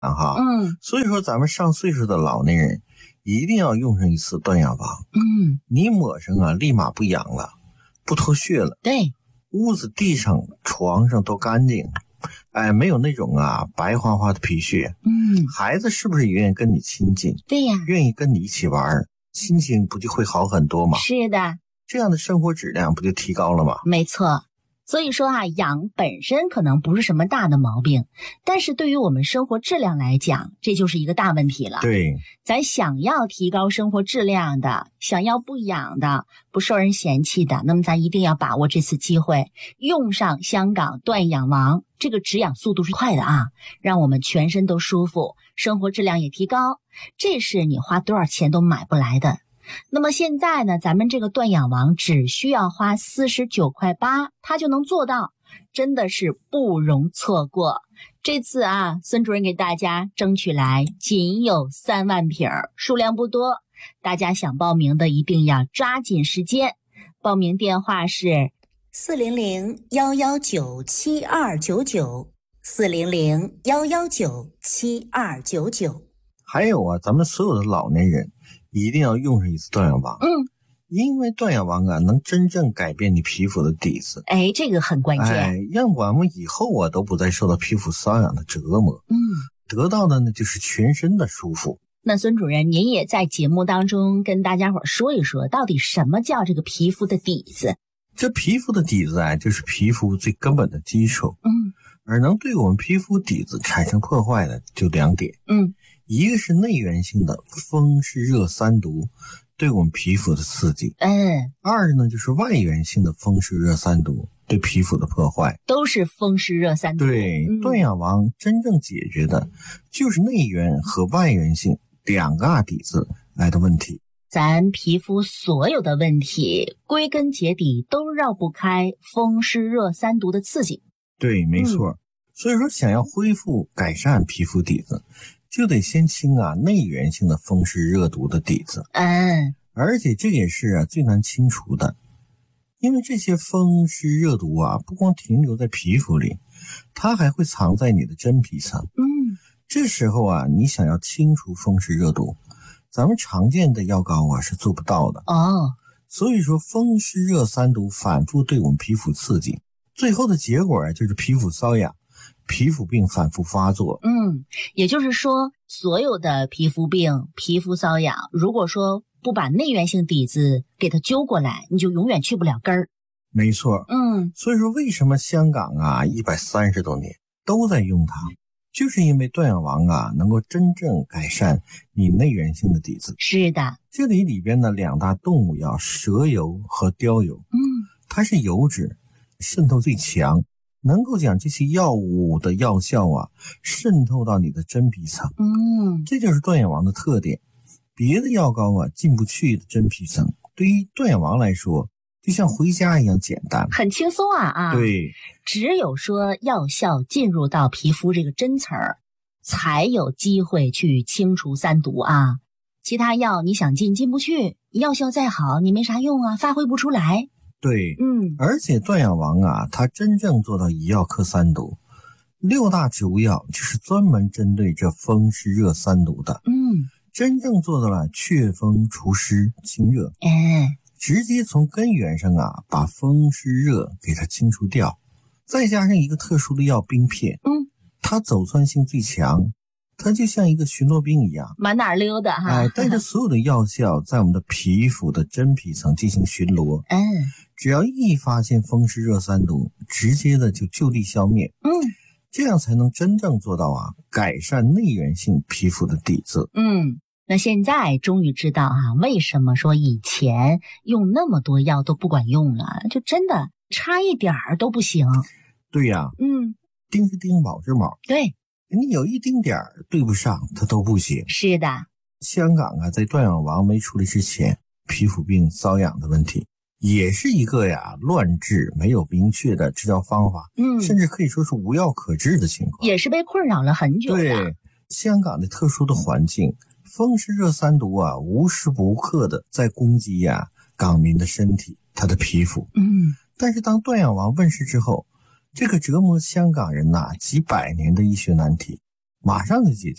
哈。所以说咱们上岁数的老年人一定要用上一次断氧王。你抹上啊，立马不痒了，不脱屑了。 对， 屋子、地上、床上都干净，没有那种啊白花花的皮屑。孩子是不是也愿意跟你亲近？ 对呀， 愿意跟你一起玩，心情不就会好很多吗？ 是的， 这样的生活质量不就提高了吗？ 没错。所以说啊，痒本身可能不是什么大的毛病，但是对于我们生活质量来讲，这就是一个大问题了。 对， 咱想要提高生活质量的，想要不痒的，不受人嫌弃的，那么咱一定要把握这次机会，用上香港断氧王，这个止痒速度是快的啊，让我们全身都舒服，生活质量也提高，这是你花多少钱都买不来的。那么现在呢，咱们这个断氧王只需要花49.8块，它就能做到，真的是不容错过。这次啊，孙主任给大家争取来仅有3万瓶，数量不多，大家想报名的一定要抓紧时间。报名电话是400-119-7299，400-119-7299。 还有啊，咱们所有的老年人一定要用上一次断氧王。因为断氧王啊，能真正改变你皮肤的底子。 这个很关键。 让我们以后啊都不再受到皮肤瘙痒的折磨。得到的呢就是全身的舒服。 那孙主任，您也在节目当中跟大家伙说一说，到底什么叫这个皮肤的底子？ 这皮肤的底子啊，就是皮肤最根本的基础。而能对我们皮肤底子产生破坏的就2点。一个是内源性的风湿热三毒对我们皮肤的刺激。二呢就是外源性的风湿热三毒对皮肤的破坏。 都是风湿热三毒。 对，断氧王真正解决的就是内源和外源性2个大底子来的问题。 咱皮肤所有的问题归根结底都绕不开风湿热三毒的刺激。 对，没错。所以说想要恢复改善皮肤底子，就得先清啊内源性的风湿热毒的底子。而且这也是最难清除的，因为这些风湿热毒啊不光停留在皮肤里，它还会藏在你的真皮层。这时候啊，你想要清除风湿热毒，咱们常见的药膏啊是做不到的。所以说风湿热三毒反复对我们皮肤刺激，最后的结果啊就是皮肤瘙痒，皮肤病反复发作。 也就是说，所有的皮肤病、皮肤瘙痒，如果说不把内源性底子给它揪过来，你就永远去不了根儿。 没错。所以说为什么香港啊130多年都在用它，就是因为断氧王啊能够真正改善你内源性的底子。 是的， 这里边的2大动物药蛇油和貂油，它是油脂渗透最强，能够将这些药物的药效啊渗透到你的真皮层。这就是断氧王的特点。别的药膏啊进不去的真皮层，对于断氧王来说就像回家一样简单， 很轻松啊。 对， 只有说药效进入到皮肤这个真层儿，才有机会去清除三毒啊。其他药你想进不去，药效再好你没啥用啊，发挥不出来。 对，而且断氧王啊它真正做到一药克三毒，6大植物药就是专门针对这风湿热三毒的。真正做到了祛风除湿清热，直接从根源上啊把风湿热给它清除掉。再加上一个特殊的药冰片，它走窜性最强，它就像一个巡逻兵一样， 满哪儿溜达哈。 带着所有的药效在我们的皮肤的真皮层进行巡逻。只要一发现风湿热三毒，直接的就地消灭。这样才能真正做到啊改善内源性皮肤的底子。 那现在终于知道啊，为什么说以前用那么多药都不管用了，就真的差一点儿都不行。 对呀，丁是丁，卯是卯， 对， 你有一丁点儿对不上，它都不行。 是的， 香港啊，在断氧王没处理之前，皮肤病瘙痒的问题也是一个乱治，没有明确的治疗方法，甚至可以说是无药可治的情况， 也是被困扰了很久了。 对，香港的特殊的环境，风湿热三毒啊，无时不刻的在攻击港民的身体，他的皮肤。但是当断氧王问世之后，这个折磨香港人几百年的医学难题马上就解决。